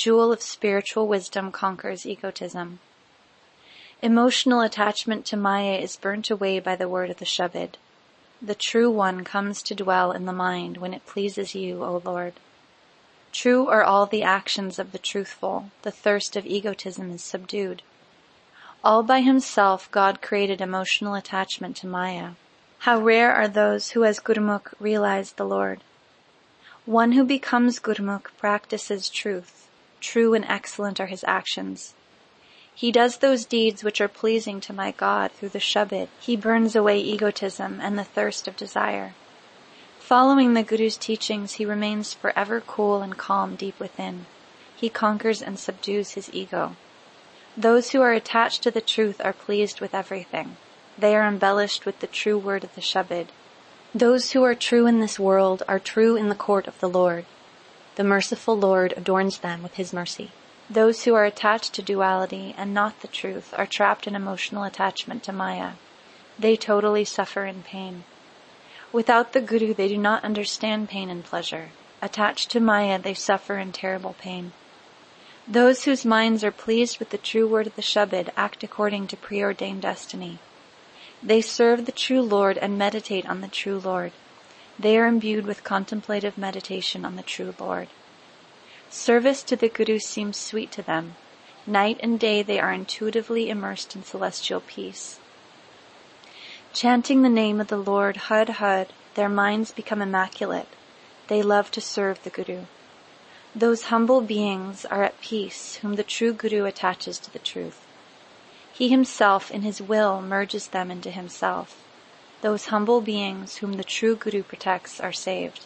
jewel of spiritual wisdom conquers egotism. Emotional attachment to Maya is burnt away by the word of the Shabad. The true one comes to dwell in the mind when it pleases you, O Lord. True are all the actions of the truthful, the thirst of egotism is subdued. All by himself God created emotional attachment to Maya. How rare are those who as Gurmukh realize the Lord. One who becomes Gurmukh practices truth. True and excellent are his actions. He does those deeds which are pleasing to my God through the Shabad. He burns away egotism and the thirst of desire. Following the Guru's teachings, he remains forever cool and calm deep within. He conquers and subdues his ego. Those who are attached to the truth are pleased with everything. They are embellished with the true word of the Shabad. Those who are true in this world are true in the court of the Lord. The merciful Lord adorns them with his mercy. Those who are attached to duality and not the truth are trapped in emotional attachment to Maya. They totally suffer in pain. Without the Guru, they do not understand pain and pleasure. Attached to Maya, they suffer in terrible pain. Those whose minds are pleased with the true word of the Shabad act according to preordained destiny. They serve the true Lord and meditate on the true Lord. They are imbued with contemplative meditation on the true Lord. Service to the Guru seems sweet to them. Night and day they are intuitively immersed in celestial peace. Chanting the name of the Lord Hud Hud, their minds become immaculate. They love to serve the Guru. Those humble beings are at peace whom the true Guru attaches to the truth. He himself in his will merges them into himself. Those humble beings whom the true Guru protects are saved.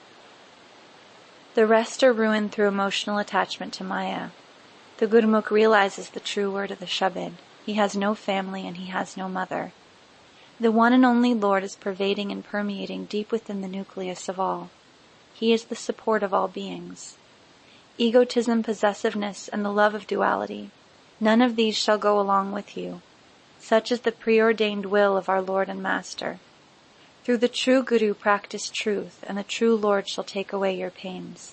The rest are ruined through emotional attachment to Maya. The Gurmukh realizes the true word of the Shabad. He has no family and he has no mother. The one and only Lord is pervading and permeating deep within the nucleus of all. He is the support of all beings. Egotism, possessiveness, and the love of duality, none of these shall go along with you. Such is the preordained will of our Lord and Master. Through the true Guru practice truth, and the true Lord shall take away your pains.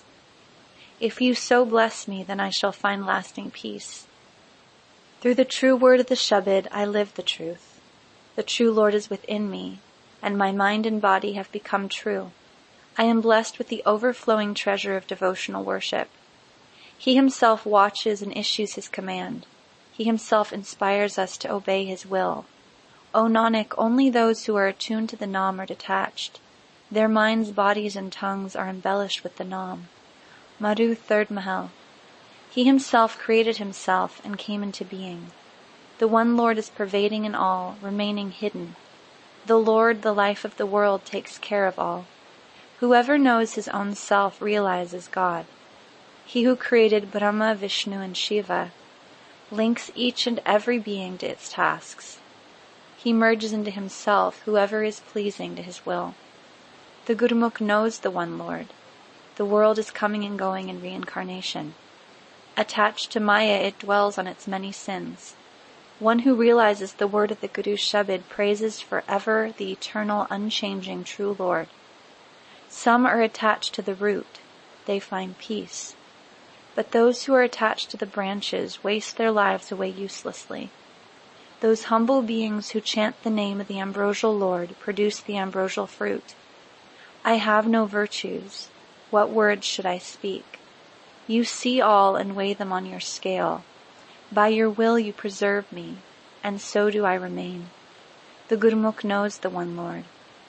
If you so bless me, then I shall find lasting peace. Through the true word of the Shabad, I live the truth. The true Lord is within me, and my mind and body have become true. I am blessed with the overflowing treasure of devotional worship. He himself watches and issues his command. He himself inspires us to obey his will. O Nanak, only those who are attuned to the Nam are detached. Their minds, bodies, and tongues are embellished with the Nam. Madhu, 3rd Mahal. He himself created himself and came into being. The one Lord is pervading in all, remaining hidden. The Lord, the life of the world, takes care of all. Whoever knows his own self realizes God. He who created Brahma, Vishnu, and Shiva links each and every being to its tasks. He merges into himself whoever is pleasing to his will. The Gurmukh knows the one Lord. The world is coming and going in reincarnation. Attached to Maya, it dwells on its many sins. One who realizes the word of the Guru's Shabad praises forever the eternal, unchanging, true Lord. Some are attached to the root. They find peace. But those who are attached to the branches waste their lives away uselessly. Those humble beings who chant the name of the ambrosial Lord produce the ambrosial fruit. I have no virtues. What words should I speak? You see all and weigh them on your scale. By your will you preserve me, and so do I remain. The Gurmukh knows the one Lord.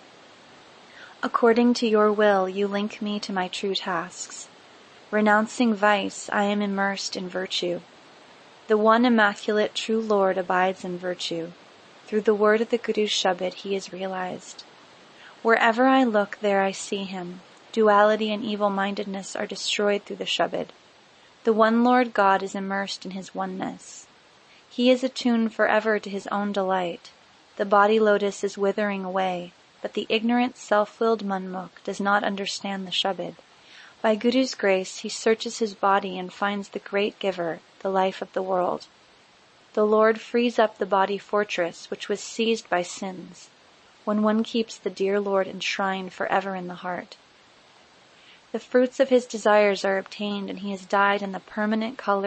According to your will, you link me to my true tasks. Renouncing vice, I am immersed in virtue. The one immaculate true Lord abides in virtue. Through the word of the Guru's Shabad, he is realized. Wherever I look, there I see him. Duality and evil-mindedness are destroyed through the Shabad. The one Lord God is immersed in his oneness. He is attuned forever to his own delight. The body lotus is withering away, but the ignorant, self-willed Manmukh does not understand the Shabad. By Guru's grace, he searches his body and finds the great giver, the life of the world. The Lord frees up the body fortress which was seized by sins, when one keeps the dear Lord enshrined forever in the heart. The fruits of his desires are obtained, and he is dyed in the permanent color